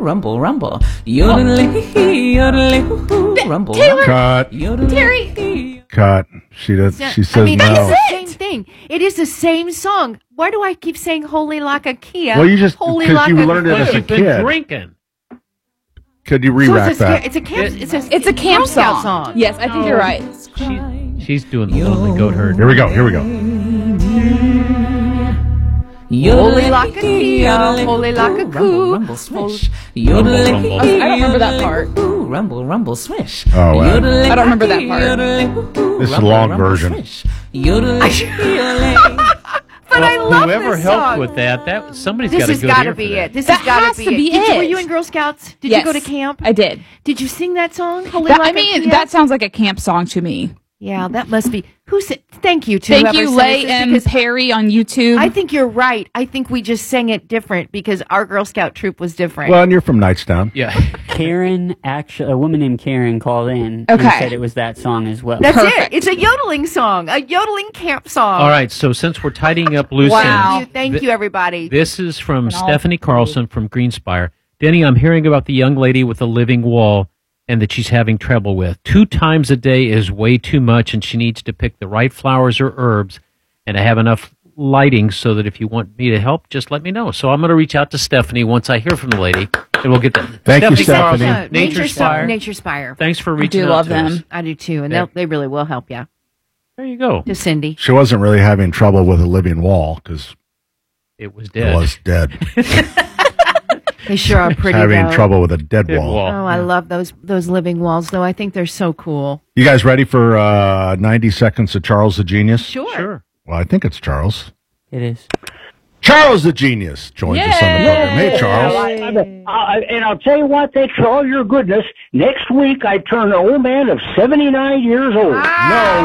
rumble, rumble. Yodeling, yodeling, rumble, Taylor, Cut. Terry. Cut. She does. She says I mean, no. that's the same thing. It is the same song. Why do I keep saying "Holy like a Kia"? Well, you just Holy because like you a learned it as a You've been kid. drinking. Could you So re-rack that? it's a camp. It's a camp Girl Scout song. Yes, I think you're right. She's doing the lonely goat herd. Here we go. Here we go. Holy like a Kia, holy like a coo. Rumble, swish. Yodeling, Rumble. I don't remember that part. rumble, rumble, swish. Oh, wow. Yodeling, I don't remember that part. yodeling, This is a rumble, long rumble, version. swish. Yodeling, yodeling. But I love Whoever this helped song. with that somebody's This got a has good got ear to for be that. it. This That has got has to to be be it. Were it. you in Girl Scouts? Did Yes, you go to camp? I did. Did you sing that song? Holy I like a mean, Kia? that sounds like a camp song to me. Yeah, that must be. Who said? Thank you to Thank whoever you, sent us Lay this, M. because Perry on YouTube. I think you're right. I think we just sang it different because our Girl Scout troop was different. Well, and you're from Knightstown. Yeah. Karen, actually, a woman named Karen called in and Okay. said it was that song as well. That's Perfect. it. It's a yodeling song, a yodeling camp song. All right, so since we're tidying up loose Wow. ends, Thank you, everybody. this is from And all- Stephanie Carlson from Greenspire. Denny, I'm hearing about the young lady with the living wall and that she's having trouble with. 2 times a day is way too much, and she needs to pick the right flowers or herbs and to have enough lighting so that if you want me to help, just let me know. So I'm going to reach out to Stephanie once I hear from the lady, and we'll get that. Thank you, Carlson, Stephanie. Nature Spire. Nature Spire. Thanks for I reaching do out love to us. them. I do too, and Yeah. they really will help you. There you go. To Cindy. She wasn't really having trouble with a living wall because It was it dead. was dead. They sure are pretty. Having though. trouble with a dead Dead wall. wall. Oh, I love those living walls, though. I think they're so cool. You guys ready for 90 seconds of Charles the Genius? Sure. Well, I think it's Charles. It is. Charles the Genius joins us on the program. Hey, Charles. And I'll tell you what, thanks for all your goodness. Next week, I turn an old man of 79 years old. No